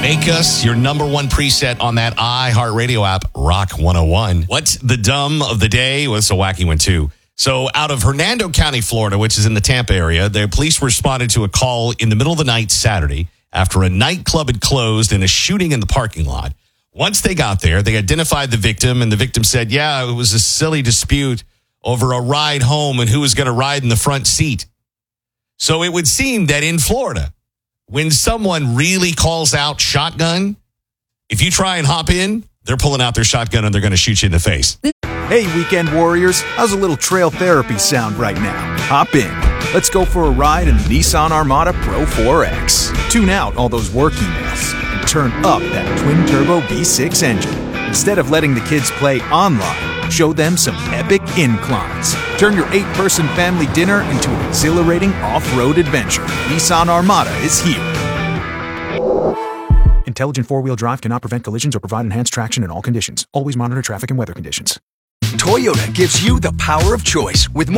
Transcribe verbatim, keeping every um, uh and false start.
Make us your number one preset on that iHeartRadio app, Rock one oh one. What's the dumb of the day? Well, it's a wacky one, too. So out of Hernando County, Florida, which is in the Tampa area, the police responded to a call in the middle of the night Saturday after a nightclub had closed and a shooting in the parking lot. Once they got there, they identified the victim, and the victim said, yeah, it was a silly dispute over a ride home and who was going to ride in the front seat. So it would seem that in Florida, when someone really calls out shotgun, if you try and hop in, they're pulling out their shotgun and they're going to shoot you in the face. Hey, weekend warriors, how's a little trail therapy sound right now? Hop in. Let's go for a ride in the Nissan Armada Pro four X. Tune out all those work emails and turn up that twin-turbo V six engine. Instead of letting the kids play online, show them some epic inclines. Turn your eight-person family dinner into an exhilarating off-road adventure. Nissan Armada is here. Intelligent four-wheel drive cannot prevent collisions or provide enhanced traction in all conditions. Always monitor traffic and weather conditions. Toyota gives you the power of choice with